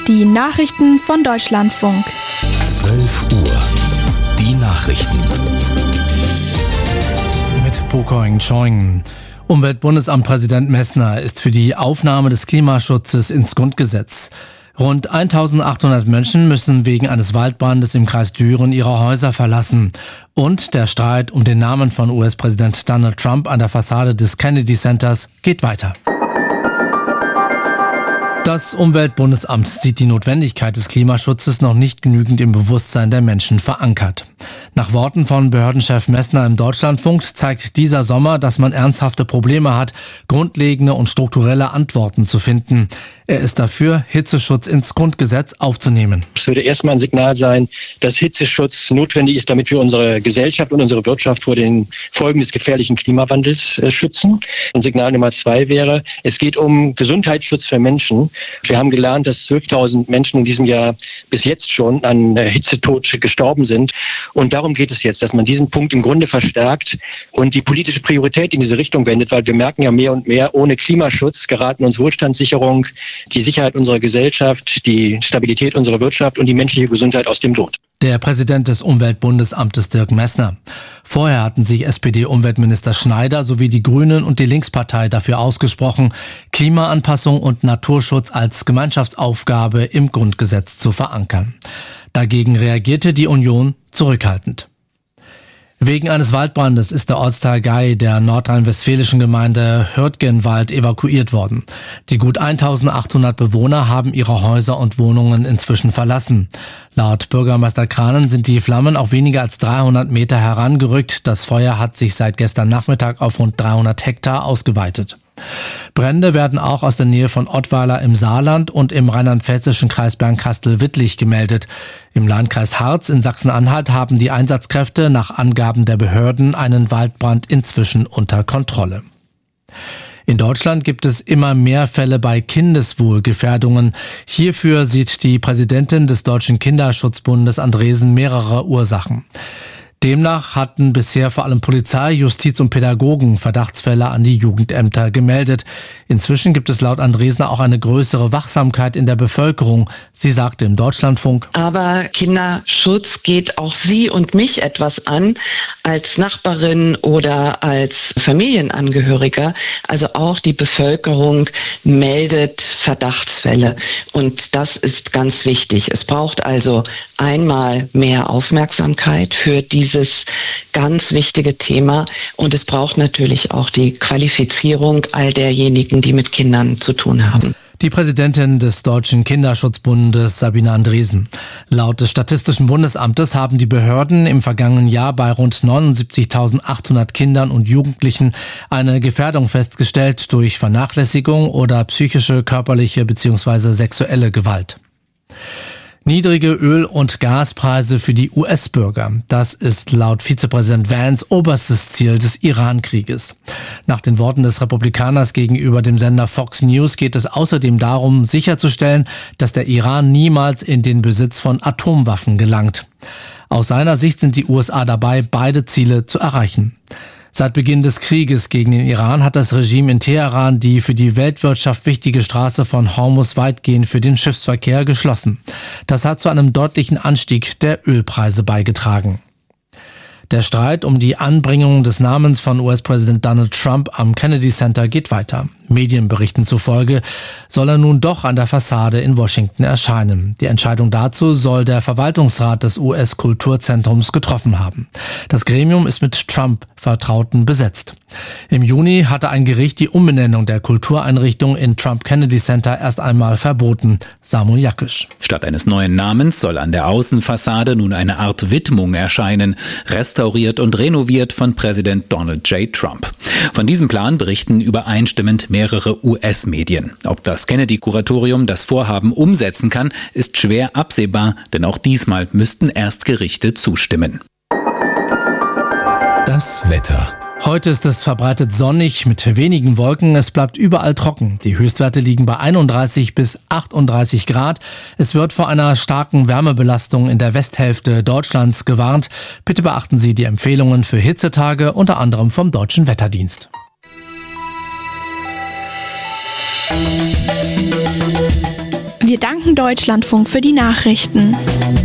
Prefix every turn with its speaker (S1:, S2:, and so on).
S1: Die Nachrichten von Deutschlandfunk.
S2: 12 Uhr. Die Nachrichten.
S3: Mit Pokoing Choing. Umweltbundesamtpräsident Messner ist für die Aufnahme des Klimaschutzes ins Grundgesetz. Rund 1800 Menschen müssen wegen eines Waldbrandes im Kreis Düren ihre Häuser verlassen. Und der Streit um den Namen von US-Präsident Donald Trump an der Fassade des Kennedy Centers geht weiter. Das Umweltbundesamt sieht die Notwendigkeit des Klimaschutzes noch nicht genügend im Bewusstsein der Menschen verankert. Nach Worten von Behördenchef Messner im Deutschlandfunk zeigt dieser Sommer, dass man ernsthafte Probleme hat, grundlegende und strukturelle Antworten zu finden. Er ist dafür, Hitzeschutz ins Grundgesetz aufzunehmen.
S4: Es würde erstmal ein Signal sein, dass Hitzeschutz notwendig ist, damit wir unsere Gesellschaft und unsere Wirtschaft vor den Folgen des gefährlichen Klimawandels schützen. Und Signal Nummer 2 wäre, es geht um Gesundheitsschutz für Menschen. Wir haben gelernt, dass 12.000 Menschen in diesem Jahr bis jetzt schon an Hitzetod gestorben sind. Und darum geht es jetzt, dass man diesen Punkt im Grunde verstärkt und die politische Priorität in diese Richtung wendet, weil wir merken ja mehr und mehr, ohne Klimaschutz geraten uns Wohlstandssicherung, die Sicherheit unserer Gesellschaft, die Stabilität unserer Wirtschaft und die menschliche Gesundheit aus dem Lot.
S3: Der Präsident des Umweltbundesamtes Dirk Messner. Vorher hatten sich SPD-Umweltminister Schneider sowie die Grünen und die Linkspartei dafür ausgesprochen, Klimaanpassung und Naturschutz als Gemeinschaftsaufgabe im Grundgesetz zu verankern. Dagegen reagierte die Union zurückhaltend. Wegen eines Waldbrandes ist der Ortsteil Gey der nordrhein-westfälischen Gemeinde Hürtgenwald evakuiert worden. Die gut 1800 Bewohner haben ihre Häuser und Wohnungen inzwischen verlassen. Laut Bürgermeister Kranen sind die Flammen auf weniger als 300 Meter herangerückt. Das Feuer hat sich seit gestern Nachmittag auf rund 300 Hektar ausgeweitet. Brände werden auch aus der Nähe von Ottweiler im Saarland und im rheinland-pfälzischen Kreis Bernkastel-Wittlich gemeldet. Im Landkreis Harz in Sachsen-Anhalt haben die Einsatzkräfte nach Angaben der Behörden einen Waldbrand inzwischen unter Kontrolle. In Deutschland gibt es immer mehr Fälle bei Kindeswohlgefährdungen. Hierfür sieht die Präsidentin des Deutschen Kinderschutzbundes Andresen mehrere Ursachen. Demnach hatten bisher vor allem Polizei, Justiz und Pädagogen Verdachtsfälle an die Jugendämter gemeldet. Inzwischen gibt es laut Andresen auch eine größere Wachsamkeit in der Bevölkerung. Sie sagte im Deutschlandfunk:
S5: Aber Kinderschutz geht auch Sie und mich etwas an, als Nachbarin oder als Familienangehöriger. Also auch die Bevölkerung meldet Verdachtsfälle. Und das ist ganz wichtig. Es braucht also einmal mehr Aufmerksamkeit für dieses ganz wichtige Thema. Und es braucht natürlich auch die Qualifizierung all derjenigen, die mit Kindern zu tun haben.
S3: Die Präsidentin des Deutschen Kinderschutzbundes, Sabine Andresen. Laut des Statistischen Bundesamtes haben die Behörden im vergangenen Jahr bei rund 79.800 Kindern und Jugendlichen eine Gefährdung festgestellt durch Vernachlässigung oder psychische, körperliche bzw. sexuelle Gewalt. Niedrige Öl- und Gaspreise für die US-Bürger. Das ist laut Vizepräsident Vance oberstes Ziel des Iran-Krieges. Nach den Worten des Republikaners gegenüber dem Sender Fox News geht es außerdem darum, sicherzustellen, dass der Iran niemals in den Besitz von Atomwaffen gelangt. Aus seiner Sicht sind die USA dabei, beide Ziele zu erreichen. Seit Beginn des Krieges gegen den Iran hat das Regime in Teheran die für die Weltwirtschaft wichtige Straße von Hormuz weitgehend für den Schiffsverkehr geschlossen. Das hat zu einem deutlichen Anstieg der Ölpreise beigetragen. Der Streit um die Anbringung des Namens von US-Präsident Donald Trump am Kennedy Center geht weiter. Medienberichten zufolge soll er nun doch an der Fassade in Washington erscheinen. Die Entscheidung dazu soll der Verwaltungsrat des US-Kulturzentrums getroffen haben. Das Gremium ist mit Trump-Vertrauten besetzt. Im Juni hatte ein Gericht die Umbenennung der Kultureinrichtung in Trump Kennedy Center erst einmal verboten. Samuel Jakisch.
S6: Statt eines neuen Namens soll an der Außenfassade nun eine Art Widmung erscheinen, restauriert und renoviert von Präsident Donald J. Trump. Von diesem Plan berichten übereinstimmend mehrere US-Medien. Ob das Kennedy-Kuratorium das Vorhaben umsetzen kann, ist schwer absehbar, denn auch diesmal müssten erst Gerichte zustimmen.
S2: Das Wetter.
S3: Heute ist es verbreitet sonnig mit wenigen Wolken. Es bleibt überall trocken. Die Höchstwerte liegen bei 31 bis 38 Grad. Es wird vor einer starken Wärmebelastung in der Westhälfte Deutschlands gewarnt. Bitte beachten Sie die Empfehlungen für Hitzetage, unter anderem vom Deutschen Wetterdienst.
S1: Wir danken Deutschlandfunk für die Nachrichten.